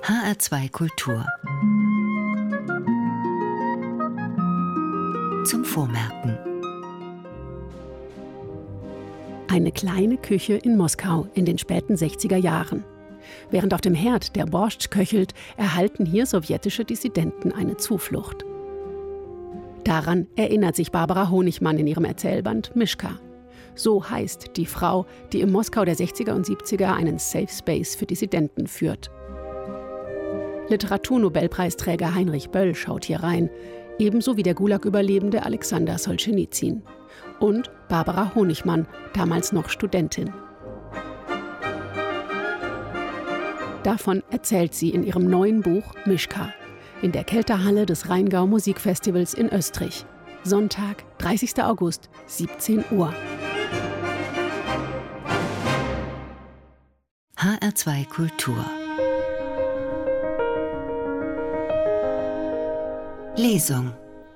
HR2 Kultur. Zum Vormerken. Eine kleine Küche in Moskau in den späten 60er Jahren. Während auf dem Herd der Borscht köchelt, erhalten hier sowjetische Dissidenten eine Zuflucht. Daran erinnert sich Barbara Honigmann in ihrem Erzählband Mischka. So heißt die Frau, die im Moskau der 60er und 70er einen Safe Space für Dissidenten führt. Literaturnobelpreisträger Heinrich Böll schaut hier rein, ebenso wie der Gulag-Überlebende Alexander Solschenizyn. Und Barbara Honigmann, damals noch Studentin. Davon erzählt sie in ihrem neuen Buch Mischka in der Kelterhalle des Rheingau Musikfestivals in Österreich. Sonntag, 30. August, 17 Uhr. HR2 Kultur. Lesung.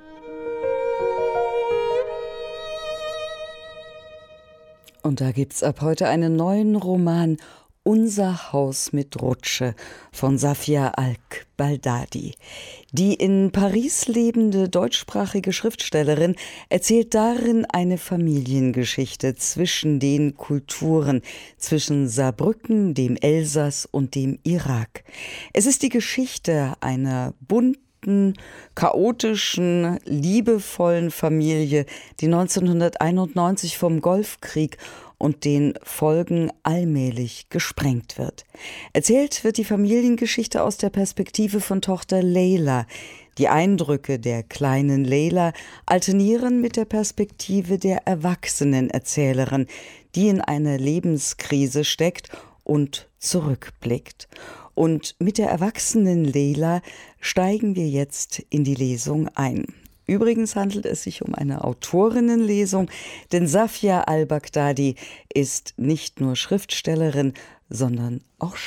Und da gibt's ab heute einen neuen Roman, Unser Haus mit Rutsche von Safia Al-Baldadi. Die in Paris lebende deutschsprachige Schriftstellerin erzählt darin eine Familiengeschichte zwischen den Kulturen, zwischen Saarbrücken, dem Elsass und dem Irak. Es ist die Geschichte einer bunten, chaotischen, liebevollen Familie, die 1991 vom Golfkrieg und den Folgen allmählich gesprengt wird. Erzählt wird die Familiengeschichte aus der Perspektive von Tochter Leila. Die Eindrücke der kleinen Leila alternieren mit der Perspektive der erwachsenen Erzählerin, die in einer Lebenskrise steckt und zurückblickt. Und mit der erwachsenen Leila steigen wir jetzt in die Lesung ein. Übrigens handelt es sich um eine Autorinnenlesung, denn Safia Al-Baldadi ist nicht nur Schriftstellerin, sondern auch